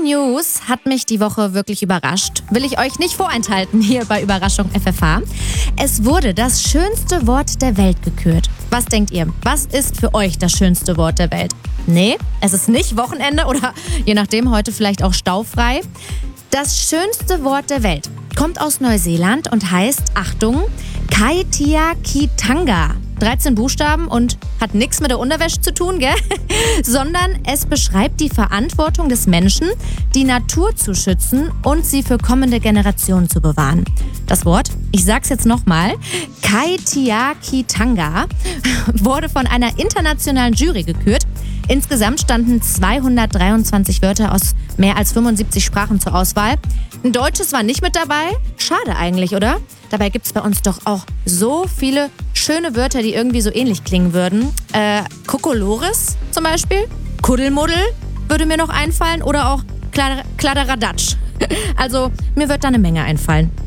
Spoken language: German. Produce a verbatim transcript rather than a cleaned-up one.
News hat mich die Woche wirklich überrascht. Will ich euch nicht vorenthalten hier bei Überraschung F F H. Es wurde das schönste Wort der Welt gekürt. Was denkt ihr? Was ist für euch das schönste Wort der Welt? Nee, es ist nicht Wochenende oder je nachdem heute vielleicht auch staufrei. Das schönste Wort der Welt kommt aus Neuseeland und heißt, Achtung, Kaitiakitanga. dreizehn Buchstaben und hat nichts mit der Unterwäsche zu tun, gell? Sondern es beschreibt die Verantwortung des Menschen, die Natur zu schützen und sie für kommende Generationen zu bewahren. Das Wort, ich sag's jetzt nochmal, Kaitiakitanga, wurde von einer internationalen Jury gekürt. Insgesamt standen zweihundertdreiundzwanzig Wörter aus mehr als fünfundsiebzig Sprachen zur Auswahl. Ein Deutsches war nicht mit dabei. Schade eigentlich, oder? Dabei gibt's bei uns doch auch so viele schöne Wörter, die irgendwie so ähnlich klingen würden. Äh, Kokolores zum Beispiel. Kuddelmuddel würde mir noch einfallen. Oder auch Kladderadatsch. Also mir wird da eine Menge einfallen.